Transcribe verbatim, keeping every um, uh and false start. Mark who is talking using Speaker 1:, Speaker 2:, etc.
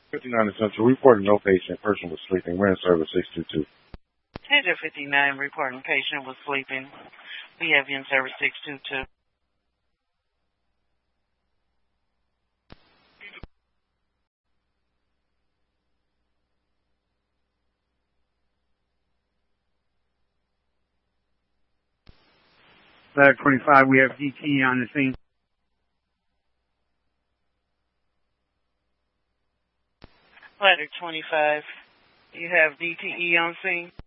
Speaker 1: fifty-nine Essential, reporting no patient. Person was sleeping. We're in service six two two.
Speaker 2: Tender fifty-nine, reporting patient was sleeping. We have you in service six two two.
Speaker 3: Ladder twenty-five, we have D T E on the scene.
Speaker 2: Ladder twenty-five, you have D T E on scene.